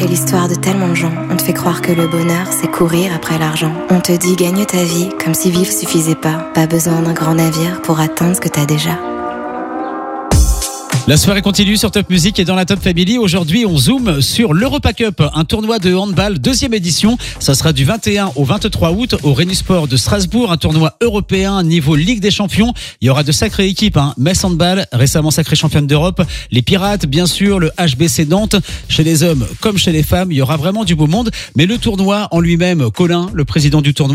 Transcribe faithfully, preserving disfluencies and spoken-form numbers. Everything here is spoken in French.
est l'histoire de tellement de gens. On te fait croire que le bonheur, c'est courir après l'argent. On te dit gagne ta vie, comme si vivre suffisait pas. Pas besoin d'un grand navire pour atteindre ce que t'as déjà. La soirée continue sur Top Music et dans la Top Family. Aujourd'hui, on zoome sur l'Europa Cup, un tournoi de handball, deuxième édition. Ça sera du vingt et un au vingt-trois août au Rénisport de Strasbourg, un tournoi européen niveau Ligue des Champions. Il y aura de sacrées équipes, hein. Metz Handball, récemment sacrée championne d'Europe, les Pirates, bien sûr, le H B C Nantes. Chez les hommes comme chez les femmes, il y aura vraiment du beau monde. Mais le tournoi en lui-même, Colin, le président du tournoi,